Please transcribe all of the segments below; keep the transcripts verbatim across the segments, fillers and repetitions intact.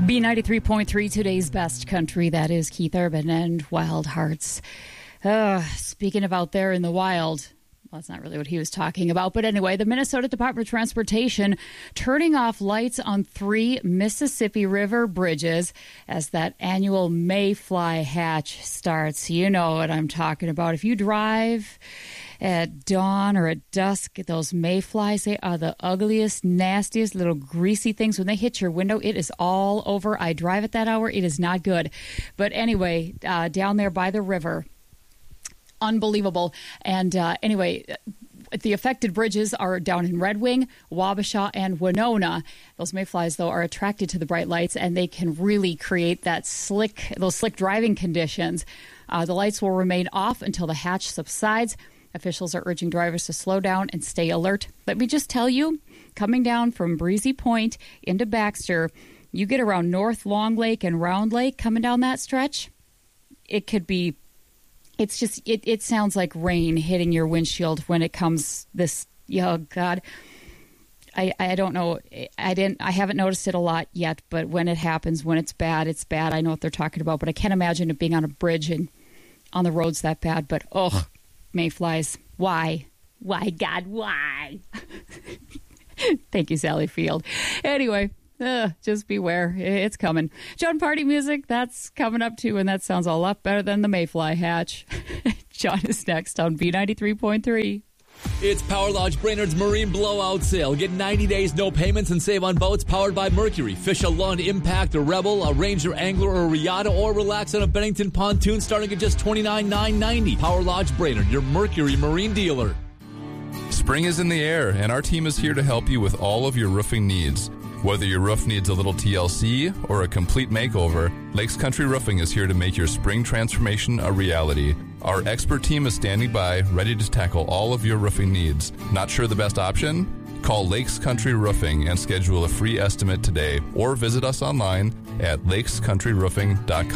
B ninety-three point three, today's best country. That is Keith Urban and Wild Hearts. Uh, speaking of out there in the wild, well, that's not really what he was talking about. But anyway, the Minnesota Department of Transportation turning off lights on three Mississippi River bridges as that annual Mayfly hatch starts. You know what I'm talking about. If you drive at dawn or at dusk, those mayflies, they are the ugliest, nastiest little greasy things. When they hit your window, it is all over. I drive at that hour. It is not good. But anyway, uh, down there by the river, unbelievable. And uh, anyway, the affected bridges are down in Red Wing, Wabasha, and Winona. Those mayflies, though, are attracted to the bright lights, and they can really create that slick, those slick driving conditions. Uh, the lights will remain off until the hatch subsides. Officials are urging drivers to slow down and stay alert. Let me just tell you, coming down from Breezy Point into Baxter, you get around North Long Lake and Round Lake coming down that stretch, it could be, it's just, it, it sounds like rain hitting your windshield when it comes this, oh God. I, I don't know. I didn't, I haven't noticed it a lot yet, but when it happens, when it's bad, it's bad. I know what they're talking about, but I can't imagine it being on a bridge and on the roads that bad, but oh, mayflies. Why? Why, God, why? Thank you, Sally Field. Anyway, uh, just beware. It's coming. John Party music, that's coming up too, and that sounds a lot better than the Mayfly hatch. John is next on B ninety-three point three. It's Power Lodge Brainerd's Marine Blowout Sale. Get ninety days, no payments, and save on boats powered by Mercury. Fish a Lund, Impact, a Rebel, a Ranger, Angler, or a Riata, or relax on a Bennington pontoon starting at just twenty-nine thousand nine hundred ninety dollars. Power Lodge Brainerd, your Mercury Marine dealer. Spring is in the air, and our team is here to help you with all of your roofing needs. Whether your roof needs a little T L C or a complete makeover, Lakes Country Roofing is here to make your spring transformation a reality. Our expert team is standing by, ready to tackle all of your roofing needs. Not sure the best option? Call Lakes Country Roofing and schedule a free estimate today, or visit us online at lakes country roofing dot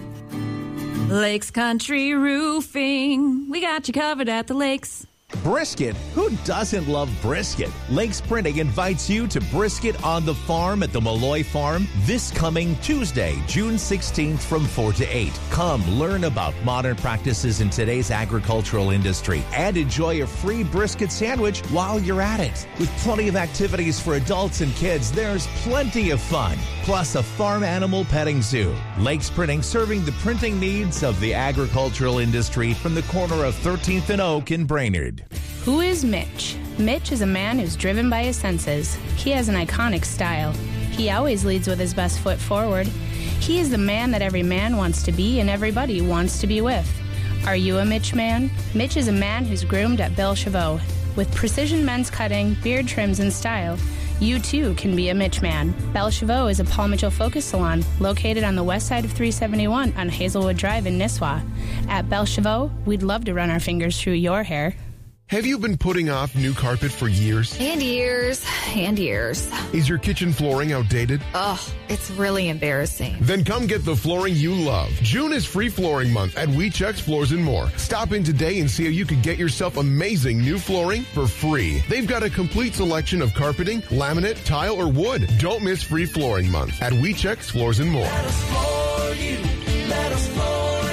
com. Lakes Country Roofing. We got you covered at the lakes. Brisket? Who doesn't love brisket? Lakes Printing invites you to Brisket on the Farm at the Malloy Farm this coming Tuesday, June sixteenth from four to eight. Come learn about modern practices in today's agricultural industry and enjoy a free brisket sandwich while you're at it. With plenty of activities for adults and kids, there's plenty of fun. Plus a farm animal petting zoo. Lakes Printing, serving the printing needs of the agricultural industry from the corner of thirteenth and Oak in Brainerd. Who is Mitch? Mitch is a man who's driven by his senses. He has an iconic style. He always leads with his best foot forward. He is the man that every man wants to be and everybody wants to be with. Are you a Mitch man? Mitch is a man who's groomed at Belle Chevaux. With precision men's cutting, beard trims, and style, you too can be a Mitch man. Belle Chevaux is a Paul Mitchell focus salon located on the west side of three seventy-one on Hazelwood Drive in Nisswa. At Belle Chevaux, we'd love to run our fingers through your hair. Have you been putting off new carpet for years? And years. And years. Is your kitchen flooring outdated? Ugh, it's really embarrassing. Then come get the flooring you love. June is free flooring month at We Check's Floors and More. Stop in today and see how you can get yourself amazing new flooring for free. They've got a complete selection of carpeting, laminate, tile, or wood. Don't miss free flooring month at We Check's Floors and More. Let us floor you. Let us floor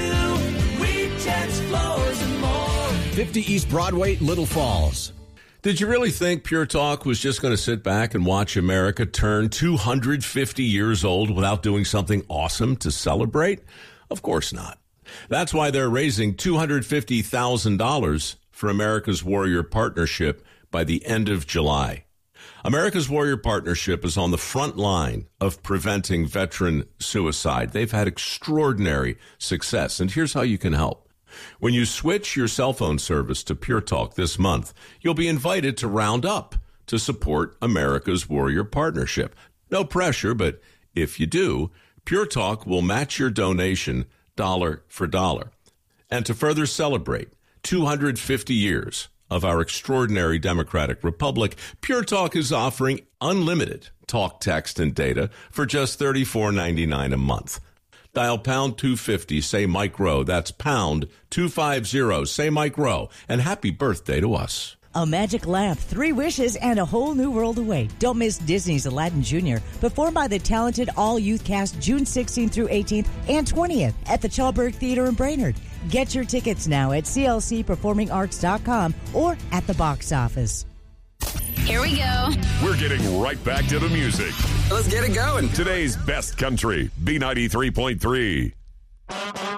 you. We Check's Floors and More. fifty East Broadway, Little Falls. Did you really think Pure Talk was just going to sit back and watch America turn two hundred fifty years old without doing something awesome to celebrate? Of course not. That's why they're raising two hundred fifty thousand dollars for America's Warrior Partnership by the end of July. America's Warrior Partnership is on the front line of preventing veteran suicide. They've had extraordinary success, and here's how you can help. When you switch your cell phone service to Pure Talk this month, you'll be invited to round up to support America's Warrior Partnership. No pressure, but if you do, Pure Talk will match your donation dollar for dollar. And to further celebrate two hundred fifty years of our extraordinary democratic republic, Pure Talk is offering unlimited talk, text, and data for just thirty-four ninety-nine a month. Dial pound two fifty, say Mike Rowe. That's pound two fifty, say Mike Rowe. And happy birthday to us. A Magic Lamp, Three Wishes, and a whole new world await. Don't miss Disney's Aladdin Junior, performed by the talented all-youth cast June sixteenth through eighteenth and twentieth at the Chalberg Theater in Brainerd. Get your tickets now at c l c performing arts dot com or at the box office. Here we go. We're getting right back to the music. Let's get it going. Today's best country, B ninety-three point three.